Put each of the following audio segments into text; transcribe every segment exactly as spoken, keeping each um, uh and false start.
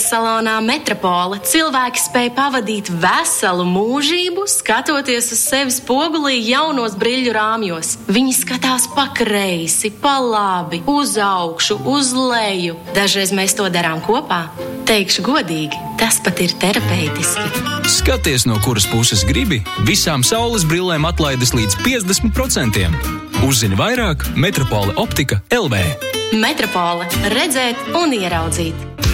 salonā Metropole cilvēki spēj pavadīt veselu mūžību, skatoties uz sevi spogulī jaunos briļu rāmjos. Viņi skatās pa kreisi, pa labi, uz augšu, uz leju. Dažreiz mēs to darām kopā. Teikšu godīgi, tas pat ir terapeitiski. Skaties, no kuras puses gribi, visām saules brillēm atlaides līdz piecdesmit procentiem. Uzzini vairāk Metropole Optika L V. Metropole. Redzēt un ieraudzīt.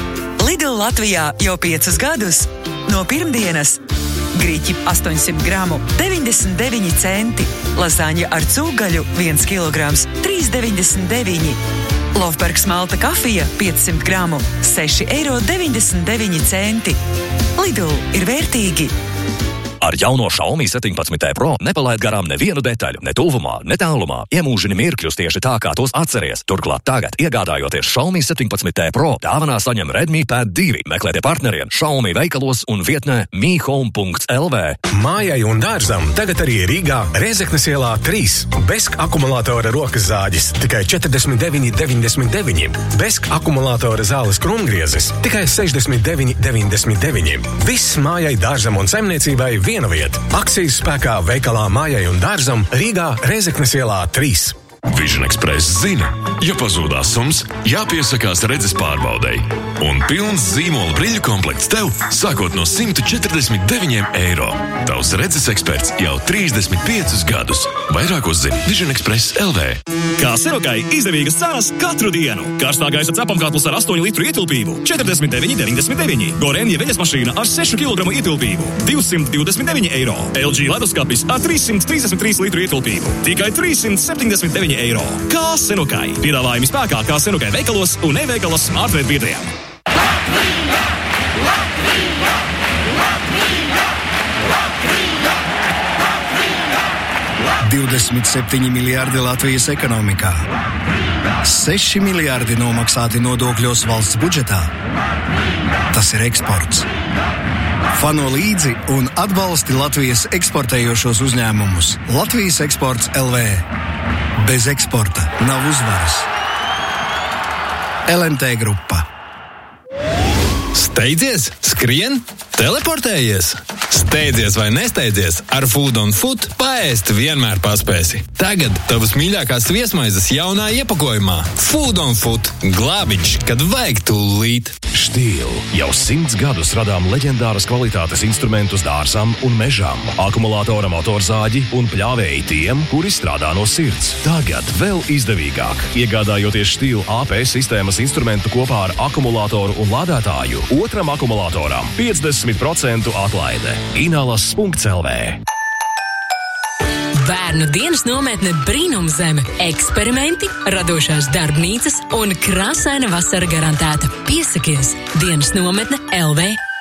Lidl Latvijā jau piecus gadus. No pirmdienas grīķi astoņsimt gramu deviņdesmit deviņi centi, lazaņa ar cūgaļu viens kilograms trīs deviņdesmit deviņi, Lofbergs malta kafija piecsimt gramu seši eiro deviņdesmit deviņi centi. Lidl ir vērtīgi. Ar jauno Xiaomi septiņpadsmit Pro nepalaid garām nevienu detaļu, ne tuvumā, ne tālumā. Iemūžini mirkļus tieši tā, kā tos atceries. Turklāt tagad, iegādājoties Xiaomi septiņpadsmit Pro, dāvanā saņem Redmi Pad divi. Meklētie partneriem Xiaomi veikalos un vietnē mi home punkts el vē. Mājai un dārzam tagad arī Rīgā Rēzeknes ielā trīs. Besk akumulātora rokas zāģis tikai četrdesmit deviņi deviņdesmit deviņi. Besk akumulātora zāles krumgriezes tikai sešdesmit deviņi deviņdesmit deviņi. Viss mājai, dārzam un saimniecībai viena vieta. Akcijas spēkā veikalā Mājai un dārzam Rīgā Rēzeknes ielā trīs. Vision Express zina, ja pazūdās sums, jāpiesakās redzes pārbaudei. Un pilns zīmola briļu komplekts tev sākot no simt četrdesmit deviņi eiro. Tavs redzes eksperts jau trīsdesmit piecus gadus. Vairāk uzzini Vision Express L V. Kā Serokai izdevīgas cenas katru dienu. Karstā gaisa cepamkātls ar astoņu litru ietilpību četrdesmit deviņi deviņdesmit deviņi. Gorenje veļas mašīna ar sešu kilogramu ietilpību divsimt divdesmit deviņi eiro. L G leduskapis ar trīssimt trīsdesmit trīs litru ietilpību tikai trīssimt septiņdesmit deviņi eiro. Kā Serokai. Piedāvājumi spēkā kā Serokai veikalos un e-veikalos smartphone biedriem. Latvija! Latvija! Latvija! Latvija! Latvija! divdesmit septiņi miljārdi Latvijas ekonomikā. seši miljārdi nomaksāti nodokļos valsts budžetā. Tas ir eksports. Fano līdzi un atbalsti Latvijas eksportējošos uzņēmumus. Latvijas eksports L V. Bez eksporta nav uzvaras. L M T grupa. Steidzies, skrien, teleportējies. Steidzies vai nesteidzies, ar Food on Foot paēst vienmēr paspēsi. Tagad tavas mīļākās viesmaizes jaunā iepakojumā. Food on Foot. Glābiņš, kad vajag tūlīt. Štīl. Jau simts gadus radām leģendāras kvalitātes instrumentus dārzam un mežam. Akumulātora motorzāģi un pļāvēji tiem, kuri strādā no sirds. Tagad vēl izdevīgāk. Iegādājoties Štīl A P sistēmas instrumentu kopā ar akumulātoru un lādētāju, otram akumulātoram piecdesmit procentu atlaide. Inalas punkts el vē. Bērnu dienas nometne Brīnumzeme. Eksperimenti, radošās darbnīcas un krāsaina vasara garantēta. Piesakies! Dienas nometne L V.